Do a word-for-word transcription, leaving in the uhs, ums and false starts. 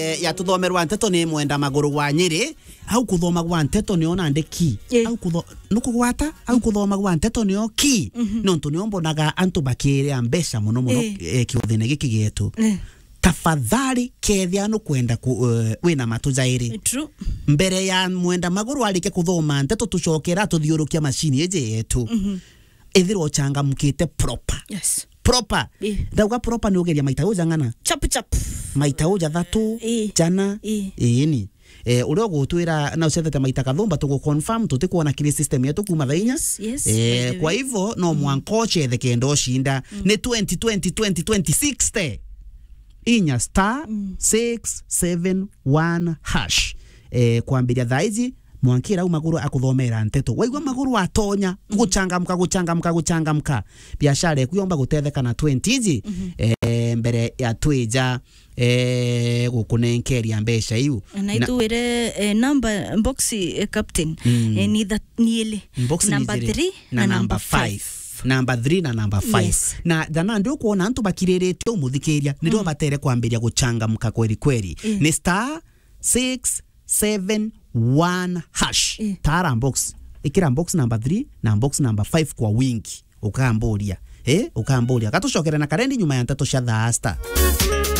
ya tuthomerwa nteto ni mwenda maguru wa Nyeri au kuthoma gwa nteto ni ona ndeki au kutho nukugwata au kuthoma gwa nteto ni oki no ntu ni ombonaga antu bakire ambesha muno muno kiuthine giki gitu tafadhali kethia no kwenda ku wina matujairi true mbere ya mwenda maguru alike kuthoma nteto tucokera tuthiurukia machini eje yetu ethiro changa mukite proper yes proper yeah. Dauga proper ni ugeria maita uja ngana chap chap maita uja thatu yeah. jana yeah. ini eh urio gutwira na ucethete maita kathumba tugo confirm tutikuona kile system yetu kuma thainya yes, yes, eh kwa hivyo no mwankoche the kendo shinda mm. ni twenty twenty twenty twenty sixty inya star mm. six seven one hash eh kuambiria thaizi mwankira umaguru akuthomera nteto waigwa maguru atonya guchangamka guchangamka guchangamka biashara ekuyomba gutetheka na twenty ji mm -hmm. eh mbere ya twija eh gukunenkeria mbesha iu na ituire eh, number box eh, captain mm. eh, ni that niele number three na number five number three na number five yes. Na jana ndio kuona antu bakirerete umuthikiria ndio mm. batere kwambiria guchangamka kweli kweli mm. ni star six seven one hash mm. tara box ikira box number three na box number five kwa wingi ukamboria eh ukamboria gatucokera na karendi nyuma ya nteto cia thasta